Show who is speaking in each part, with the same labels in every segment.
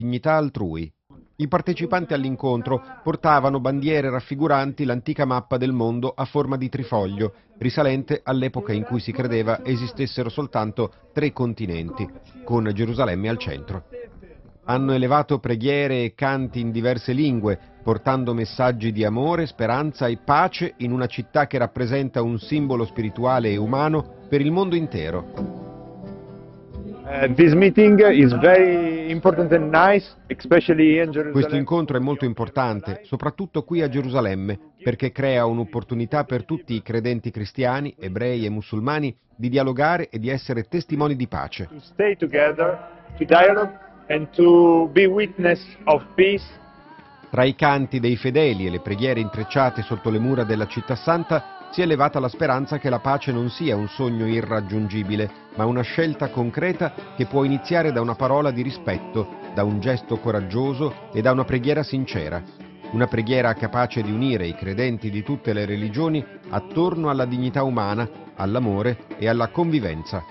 Speaker 1: dignità altrui. I partecipanti all'incontro portavano bandiere raffiguranti l'antica mappa del mondo a forma di trifoglio, risalente all'epoca in cui si credeva esistessero soltanto 3 continenti, con Gerusalemme al centro. Hanno elevato preghiere e canti in diverse lingue, portando messaggi di amore, speranza e pace in una città che rappresenta un simbolo spirituale e umano per il mondo intero.
Speaker 2: This meeting is very important and nice, especially in Jerusalem.
Speaker 1: Questo incontro è molto importante, soprattutto qui a Gerusalemme, perché crea un'opportunità per tutti i credenti cristiani, ebrei e musulmani di dialogare e di essere testimoni di pace.
Speaker 2: To stay together, to dialogue and to be witness of peace.
Speaker 1: Tra i canti dei fedeli e le preghiere intrecciate sotto le mura della città santa si è elevata la speranza che la pace non sia un sogno irraggiungibile, ma una scelta concreta che può iniziare da una parola di rispetto, da un gesto coraggioso e da una preghiera sincera. Una preghiera capace di unire i credenti di tutte le religioni attorno alla dignità umana, all'amore e alla convivenza.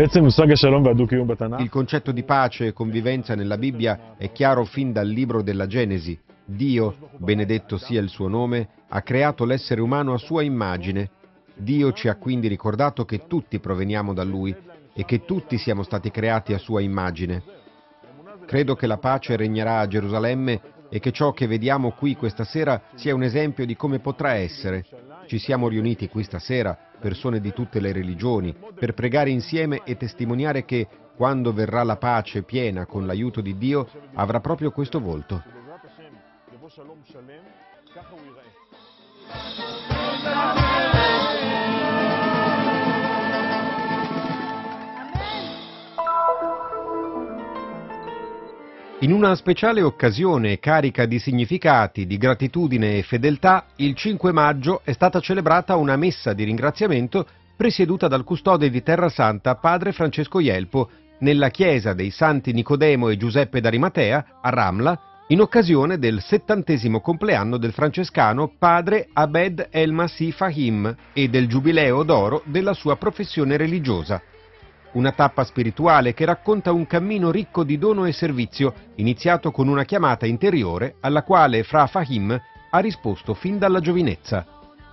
Speaker 1: Il concetto di pace e convivenza nella Bibbia è chiaro fin dal libro della Genesi. Dio, benedetto sia il suo nome, ha creato l'essere umano a sua immagine. Dio ci ha quindi ricordato che tutti proveniamo da Lui e che tutti siamo stati creati a sua immagine. Credo che la pace regnerà a Gerusalemme e che ciò che vediamo qui questa sera sia un esempio di come potrà essere. Ci siamo riuniti qui stasera, persone di tutte le religioni, per pregare insieme e testimoniare che, quando verrà la pace piena con l'aiuto di Dio, avrà proprio questo volto. In una speciale occasione carica di significati, di gratitudine e fedeltà, il 5 maggio è stata celebrata una messa di ringraziamento presieduta dal custode di Terra Santa, padre Francesco Jelpo, nella chiesa dei Santi Nicodemo e Giuseppe d'Arimatea, a Ramla, in occasione del 70° compleanno del francescano padre Abed el-Masih Fahim e del giubileo d'oro della sua professione religiosa. Una tappa spirituale che racconta un cammino ricco di dono e servizio, iniziato con una chiamata interiore alla quale Fra Fahim ha risposto fin dalla giovinezza.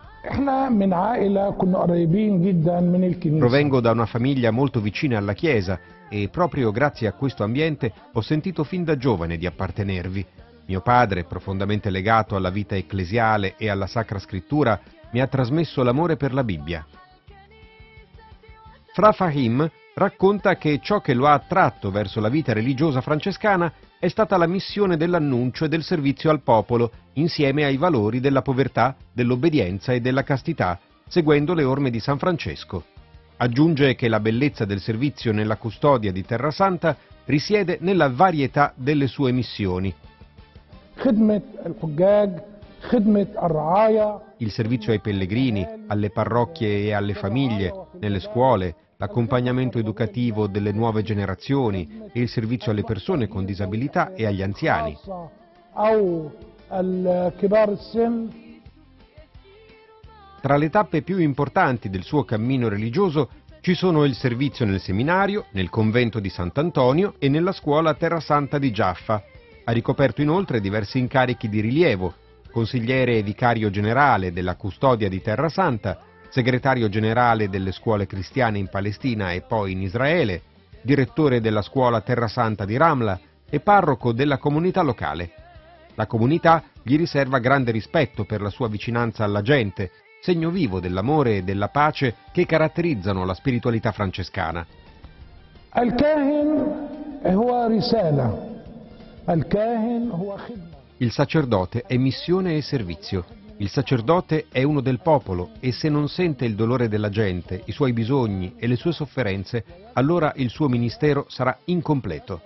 Speaker 1: Provengo da una famiglia molto vicina alla Chiesa e proprio grazie a questo ambiente ho sentito fin da giovane di appartenervi. Mio padre, profondamente legato alla vita ecclesiale e alla Sacra Scrittura, mi ha trasmesso l'amore per la Bibbia. Fra Fahim racconta che ciò che lo ha attratto verso la vita religiosa francescana è stata la missione dell'annuncio e del servizio al popolo, insieme ai valori della povertà, dell'obbedienza e della castità, seguendo le orme di San Francesco. Aggiunge che la bellezza del servizio nella custodia di Terra Santa risiede nella varietà delle sue missioni. Il servizio ai pellegrini, alle parrocchie e alle famiglie, nelle scuole, l'accompagnamento educativo delle nuove generazioni e il servizio alle persone con disabilità e agli anziani. Tra le tappe più importanti del suo cammino religioso ci sono il servizio nel seminario, nel convento di Sant'Antonio e nella scuola Terra Santa di Giaffa. Ha ricoperto inoltre diversi incarichi di rilievo: consigliere e vicario generale della custodia di Terra Santa, segretario generale delle scuole cristiane in Palestina e poi in Israele, direttore della scuola Terra Santa di Ramla e parroco della comunità locale. La comunità gli riserva grande rispetto per la sua vicinanza alla gente, segno vivo dell'amore e della pace che caratterizzano la spiritualità francescana. Il sacerdote è missione e servizio. Il sacerdote è uno del popolo e se non sente il dolore della gente, i suoi bisogni e le sue sofferenze, allora il suo ministero sarà incompleto.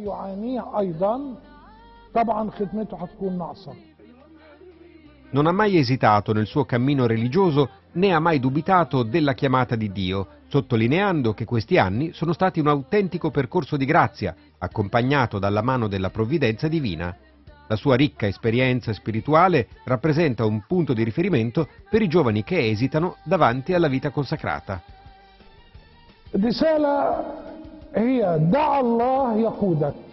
Speaker 1: Non ha mai esitato nel suo cammino religioso né ha mai dubitato della chiamata di Dio, sottolineando che questi anni sono stati un autentico percorso di grazia, accompagnato dalla mano della provvidenza divina. La sua ricca esperienza spirituale rappresenta un punto di riferimento per i giovani che esitano davanti alla vita consacrata.
Speaker 3: الرسالة هي دع الله يقودك